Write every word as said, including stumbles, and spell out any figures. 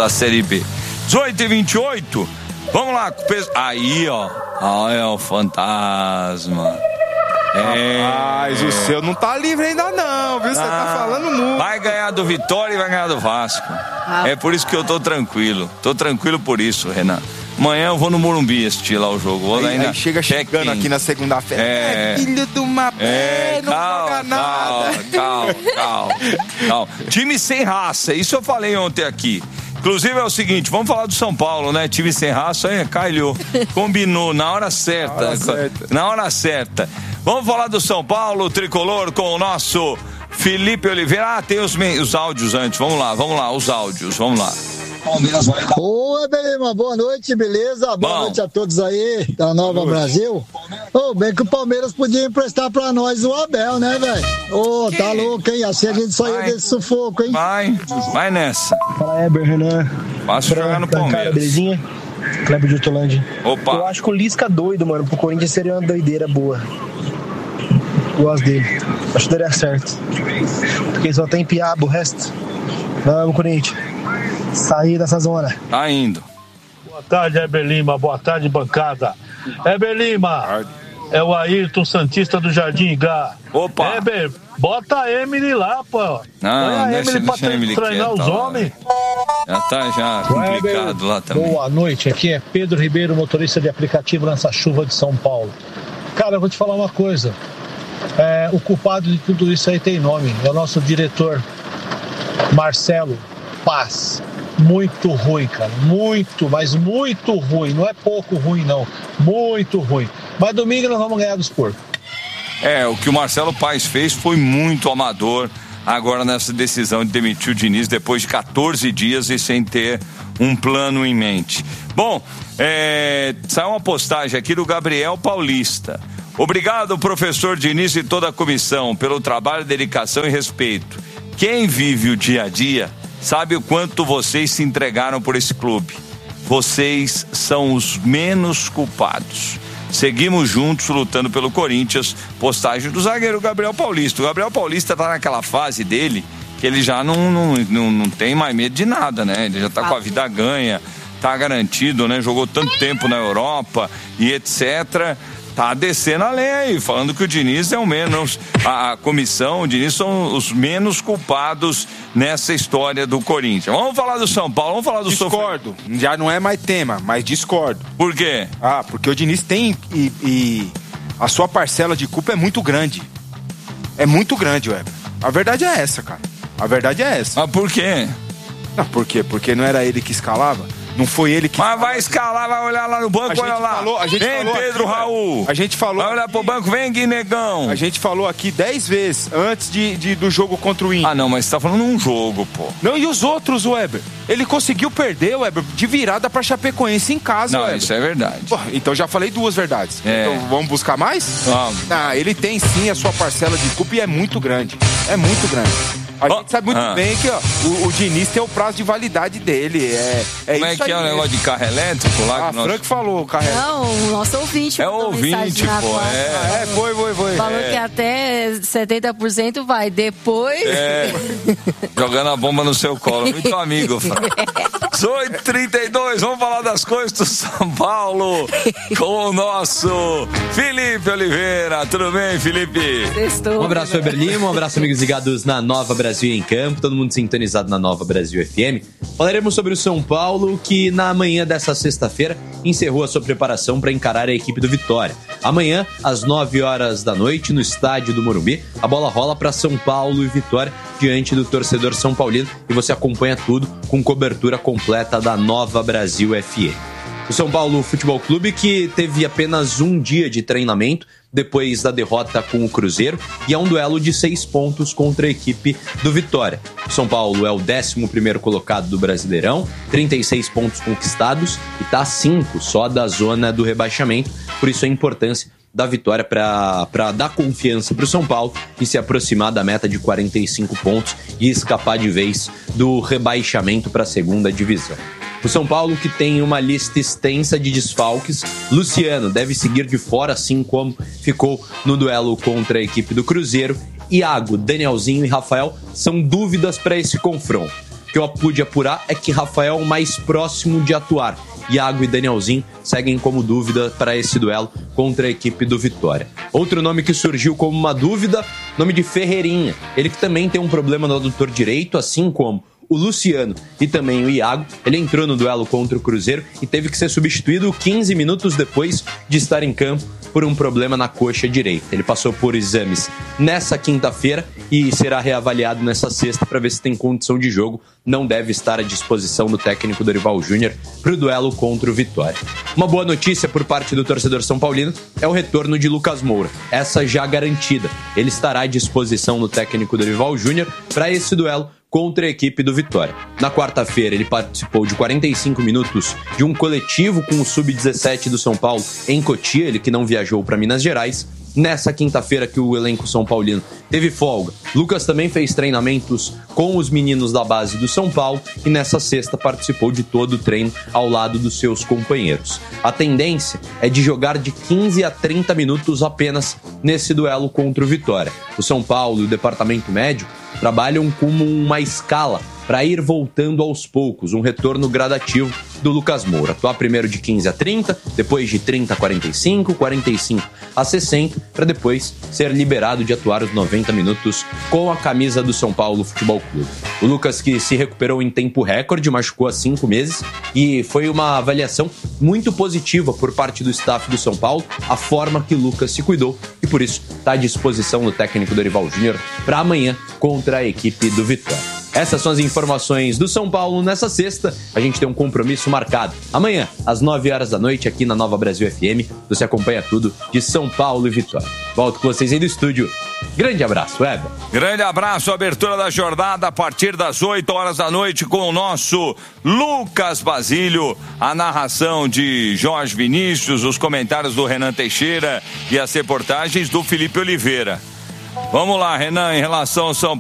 da Série B. dezoito e vinte e oito, vamos lá. Aí, ó. Aí é o fantasma. É. Rapaz, o seu não tá livre ainda não, viu? Você ah, tá falando muito. Vai ganhar do Vitória e vai ganhar do Vasco. Ah. É por isso que eu tô tranquilo. Tô tranquilo por isso, Renan. Amanhã eu vou no Morumbi assistir lá o jogo. Vou aí, ainda... aí chega chegando aqui na segunda-feira. É, é filho de uma pé, é, não calma, joga nada. Calma, calma, calma. Time sem raça, isso eu falei ontem aqui. Inclusive é o seguinte, vamos falar do São Paulo, né? Time sem raça, é, calhou. Combinou, na hora certa. Na hora certa. Na hora certa. Vamos falar do São Paulo, tricolor, com o nosso Felipe Oliveira. Ah, tem os, os áudios antes. Vamos lá, vamos lá, os áudios, vamos lá. Palmeiras vai dar. Oi, Belima, boa noite, beleza? Boa Bom. noite a todos aí da Nova Brasil. Ô, oh, bem que o Palmeiras podia emprestar pra nós o Abel, né, velho? Ô, oh, tá louco, hein? Assim a gente só ia desse sufoco, hein? Vai, vai nessa. Fala, Eber, Renan. Fácil jogar no Palmeiras. Cara, belezinha? Kleber de Hortolândia. Opa. Eu acho que o Lisca doido, mano. Pro Corinthians seria uma doideira boa. Gosto dele. Acho que daria certo. Porque só tem piaba o resto. Vamos, Corinthians. Sair dessa zona. Tá indo. Boa tarde, Heber Lima. Boa tarde, bancada. Heber Lima. É o Ayrton Santista do Jardim Igá. Opa. Heber, bota a Emily lá, pô. Não, Põe a deixa, Emily deixa pra a Emily treinar quieta, os homens. Já tá já complicado lá também. Boa noite, aqui é Pedro Ribeiro, motorista de aplicativo nessa chuva de São Paulo. Cara, eu vou te falar uma coisa. É, o culpado de tudo isso aí tem nome. É o nosso diretor, Marcelo Paz. Muito ruim, cara. Muito, mas muito ruim. Não é pouco ruim, não. Muito ruim. Mas domingo nós vamos ganhar dos porcos. É, o que o Marcelo Paes fez foi muito amador agora nessa decisão de demitir o Diniz depois de catorze dias e sem ter um plano em mente. Bom, é, saiu uma postagem aqui do Gabriel Paulista. Obrigado, professor Diniz e toda a comissão, pelo trabalho, dedicação e respeito. Quem vive o dia a dia sabe o quanto vocês se entregaram por esse clube. Vocês são os menos culpados. Seguimos juntos lutando pelo Corinthians. Postagem do zagueiro Gabriel Paulista. O Gabriel Paulista tá naquela fase dele que ele já não, não, não, não tem mais medo de nada, né? Ele já tá com a vida ganha, tá garantido, né? Jogou tanto tempo na Europa e etcétera. Tá descendo a lenha aí, falando que o Diniz é o menos, a, a comissão, o Diniz são os menos culpados nessa história do Corinthians. Vamos falar do São Paulo, vamos falar do Discordo, sofr... já não é mais tema, mas discordo. Por quê? Ah, porque o Diniz tem e, e a sua parcela de culpa é muito grande. É muito grande, Weber. A verdade é essa, cara. A verdade é essa. Mas por quê? Não, por quê? Porque não era ele que escalava? Não foi ele que... Mas vai escalar, vai olhar lá no banco, olha lá. Falou, a gente vem, falou Pedro aqui, Raul. A gente falou... Vai olhar aqui, pro banco, vem, Guinegão. A gente falou aqui dez vezes antes de, de, do jogo contra o Inter. Ah, não, mas você tá falando um jogo, pô. Não, e os outros, Weber? Ele conseguiu perder, Weber, de virada pra Chapecoense em casa, Não, Weber. isso é verdade. Pô, então já falei duas verdades. É. Então vamos buscar mais? Vamos. Ah, ele tem sim a sua parcela de culpa e é muito grande. É muito grande. A oh, gente sabe muito ah. bem que ó, o, o Diniz tem o prazo de validade dele. É, é Como é isso que é o mesmo. negócio de carro elétrico lá? Ah, que nós... Frank falou, carro elétrico. Não, o nosso ouvinte. É o ouvinte, pô. É. Ah, é, foi, foi, foi. Falou é. que até setenta por cento vai. Depois... É. Jogando a bomba no seu colo. Muito amigo, Frank. oito e trinta e dois, vamos falar das coisas do São Paulo com o nosso Felipe Oliveira. Tudo bem, Felipe? Estou, um abraço, Weber Lima, um abraço, amigos ligados na Nova Brasil em Campo, todo mundo sintonizado na Nova Brasil F M. Falaremos sobre o São Paulo, que na manhã dessa sexta-feira encerrou a sua preparação para encarar a equipe do Vitória. Amanhã, às nove horas da noite, no estádio do Morumbi, a bola rola para São Paulo e Vitória diante do torcedor são paulino e você acompanha tudo com cobertura completa da Nova Brasil F M. O São Paulo Futebol Clube, que teve apenas um dia de treinamento depois da derrota com o Cruzeiro, e é um duelo de seis pontos contra a equipe do Vitória. O São Paulo é o décimo primeiro colocado do Brasileirão, trinta e seis pontos conquistados e está a cinco só da zona do rebaixamento, por isso a importância da vitória para dar confiança para o São Paulo e se aproximar da meta de quarenta e cinco pontos e escapar de vez do rebaixamento para a segunda divisão. O São Paulo, que tem uma lista extensa de desfalques, Luciano deve seguir de fora, assim como ficou no duelo contra a equipe do Cruzeiro. Iago, Danielzinho e Rafael são dúvidas para esse confronto. que eu pude apurar é que Rafael é o mais próximo de atuar. Iago e Danielzinho seguem como dúvida para esse duelo contra a equipe do Vitória. Outro nome que surgiu como uma dúvida, nome de Ferreirinha. Ele que também tem um problema no adutor direito, assim como o Luciano e também o Iago. Ele entrou no duelo contra o Cruzeiro e teve que ser substituído quinze minutos depois de estar em campo por um problema na coxa direita. Ele passou por exames nessa quinta-feira e será reavaliado nessa sexta para ver se tem condição de jogo. Não deve estar à disposição do técnico Dorival Júnior para o duelo contra o Vitória. Uma boa notícia por parte do torcedor são paulino é o retorno de Lucas Moura. Essa já garantida. Ele estará à disposição do técnico Dorival Júnior para esse duelo contra a equipe do Vitória. Na quarta-feira, ele participou de quarenta e cinco minutos de um coletivo com o sub dezessete do São Paulo em Cotia, ele que não viajou para Minas Gerais. Nessa quinta-feira que o elenco São Paulino teve folga, Lucas também fez treinamentos com os meninos da base do São Paulo e nessa sexta participou de todo o treino ao lado dos seus companheiros. A tendência é de jogar de quinze a trinta minutos apenas nesse duelo contra o Vitória. O São Paulo e o departamento médico trabalham como uma escala para ir voltando aos poucos, um retorno gradativo do Lucas Moura. Atuar primeiro de quinze a trinta, depois de trinta a quarenta e cinco, quarenta e cinco a sessenta, para depois ser liberado de atuar os noventa minutos com a camisa do São Paulo Futebol Clube. O Lucas, que se recuperou em tempo recorde, machucou há cinco meses e foi uma avaliação muito positiva por parte do staff do São Paulo, a forma que o Lucas se cuidou e por isso está à disposição do técnico Dorival Júnior para amanhã contra a equipe do Vitória. Essas são as informações do São Paulo nessa sexta. A gente tem um compromisso marcado. Amanhã, às nove horas da noite, aqui na Nova Brasil F M, você acompanha tudo de São Paulo e Vitória. Volto com vocês aí do estúdio. Grande abraço, Weber. Grande abraço, abertura da jornada a partir das oito horas da noite com o nosso Lucas Basílio, a narração de Jorge Vinícius, os comentários do Renan Teixeira e as reportagens do Felipe Oliveira. Vamos lá, Renan, em relação ao São Paulo.